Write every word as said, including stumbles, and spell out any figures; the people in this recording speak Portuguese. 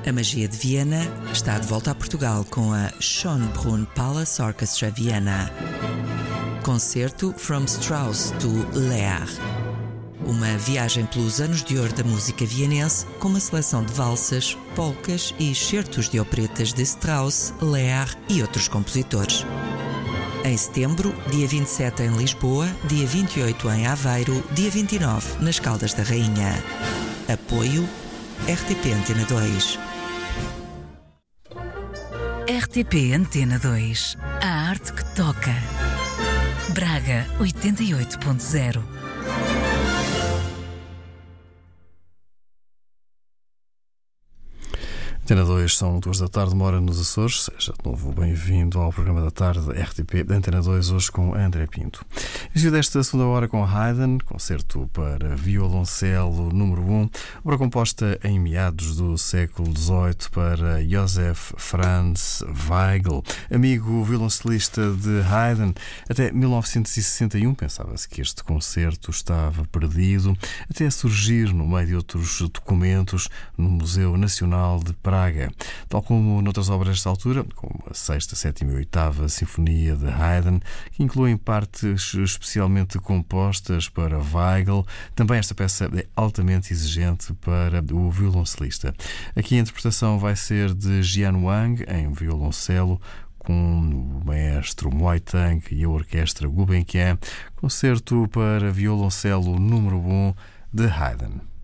A magia de Viena está de volta a Portugal com a Schönbrunn Palace Orchestra Viena. Concerto From Strauss to Lear. Uma viagem pelos anos de ouro da música vienense com uma seleção de valsas, polcas e excertos de operetas de Strauss, Lear e outros compositores. Em setembro, dia vinte e sete em Lisboa, dia vinte e oito em Aveiro, dia vinte e nove nas Caldas da Rainha. Apoio R T P Antena dois. R T P Antena dois. A arte que toca. Braga oitenta e oito ponto zero. Antena dois, são duas da tarde, uma hora nos Açores. Seja de novo bem-vindo ao programa da tarde da R T P Antena dois, hoje com André Pinto. Início desta segunda hora com Haydn, concerto para violoncelo número um, obra composta em meados do século dezoito para Joseph Franz Weigl, amigo violoncelista de Haydn. Até mil novecentos e sessenta e um pensava-se que este concerto estava perdido, até surgir no meio de outros documentos no Museu Nacional de Praga. Tal como noutras obras desta altura, como a sexta, sétima e oitava Sinfonia de Haydn, que incluem partes especialmente compostas para Weigl, também esta peça é altamente exigente para o violoncelista. Aqui a interpretação vai ser de Jian Wang em violoncelo, com o maestro Moai Tang e a orquestra Gulbenkian, concerto para violoncelo número um de Haydn.